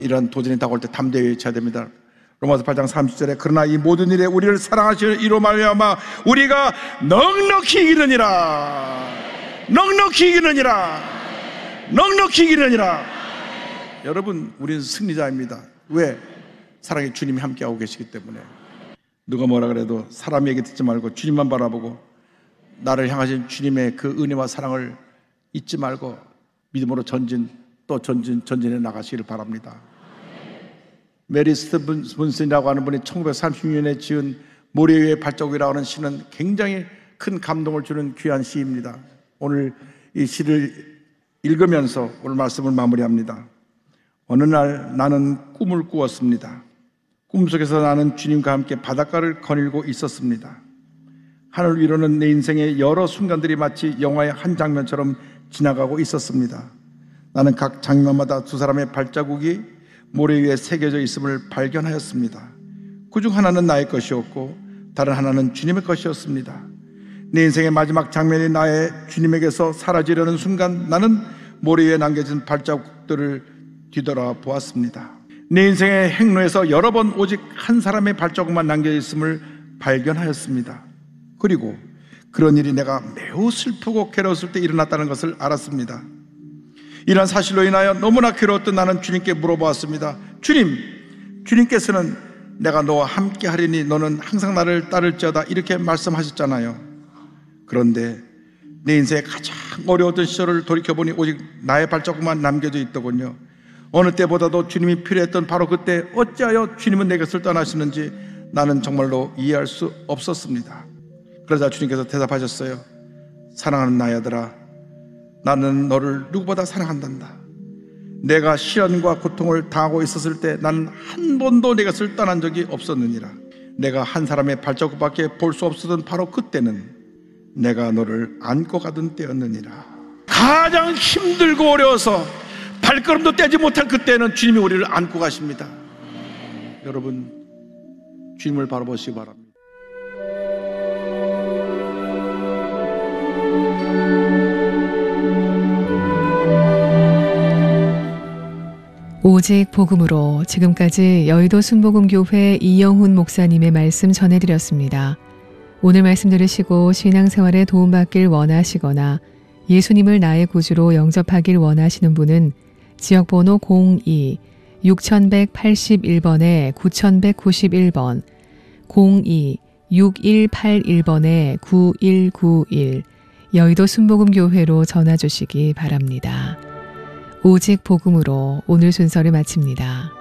이런 도전이 다가올 때 담대히 외쳐야 됩니다. 로마서 8장 30절에 그러나 이 모든 일에 우리를 사랑하시는 이로 말미암아 우리가 넉넉히 이기느니라. 넉넉히 이기느니라. 넉넉히 이기느니라. 여러분, 우리는 승리자입니다. 왜? 사랑의 주님이 함께하고 계시기 때문에. 누가 뭐라 그래도 사람 얘기 듣지 말고 주님만 바라보고 나를 향하신 주님의 그 은혜와 사랑을 잊지 말고 믿음으로 전진해 나가시기를 바랍니다. 메리 스티븐슨이라고 하는 분이 1936년에 지은 모래 위의 발자국이라고 하는 시는 굉장히 큰 감동을 주는 귀한 시입니다. 오늘 이 시를 읽으면서 오늘 말씀을 마무리합니다. 어느 날 나는 꿈을 꾸었습니다. 꿈속에서 나는 주님과 함께 바닷가를 거닐고 있었습니다. 하늘 위로는 내 인생의 여러 순간들이 마치 영화의 한 장면처럼 지나가고 있었습니다. 나는 각 장면마다 두 사람의 발자국이 모래 위에 새겨져 있음을 발견하였습니다. 그중 하나는 나의 것이었고 다른 하나는 주님의 것이었습니다. 내 인생의 마지막 장면이 나의 주님에게서 사라지려는 순간 나는 모래 위에 남겨진 발자국들을 뒤돌아 보았습니다. 내 인생의 행로에서 여러 번 오직 한 사람의 발자국만 남겨 있음을 발견하였습니다. 그리고 그런 일이 내가 매우 슬프고 괴로웠을 때 일어났다는 것을 알았습니다. 이런 사실로 인하여 너무나 괴로웠던 나는 주님께 물어보았습니다. 주님께서는 내가 너와 함께 하리니 너는 항상 나를 따를지어다 이렇게 말씀하셨잖아요. 그런데 내 인생의 가장 어려웠던 시절을 돌이켜보니 오직 나의 발자국만 남겨져 있더군요. 어느 때보다도 주님이 필요했던 바로 그때 어찌하여 주님은 내 것을 떠나시는지 나는 정말로 이해할 수 없었습니다. 그러자 주님께서 대답하셨어요. 사랑하는 나의 아들아, 나는 너를 누구보다 사랑한단다. 내가 시련과 고통을 당하고 있었을 때 나는 한 번도 내 것을 떠난 적이 없었느니라. 내가 한 사람의 발자국밖에 볼 수 없었던 바로 그때는 내가 너를 안고 가던 때였느니라. 가장 힘들고 어려워서 발걸음도 떼지 못할 그때는 주님이 우리를 안고 가십니다. 여러분, 주님을 바라보시기 바랍니다. 오직 복음으로 지금까지 여의도 순복음교회 이영훈 목사님의 말씀 전해드렸습니다. 오늘 말씀 들으시고 신앙생활에 도움받길 원하시거나 예수님을 나의 구주로 영접하길 원하시는 분은 지역번호 02-6181번에 9191번 02-6181번에 9191 여의도 순복음교회로 전화 주시기 바랍니다. 오직 복음으로 오늘 순서를 마칩니다.